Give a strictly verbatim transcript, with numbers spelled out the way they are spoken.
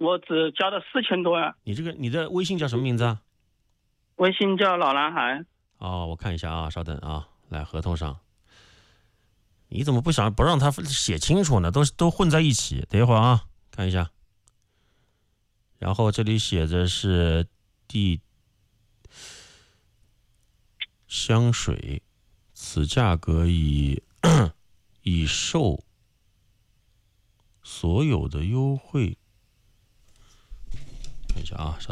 我只交了四千多啊。 你这个你的微信叫什么名字啊？ 微信叫老男孩。 哦，我看一下啊，稍等啊，来合同上，你怎么不想不让他写清楚呢？都都混在一起。等一会儿啊，看一下。然后这里写着是地香水，此价格已已受所有的优惠。看一下啊，稍等。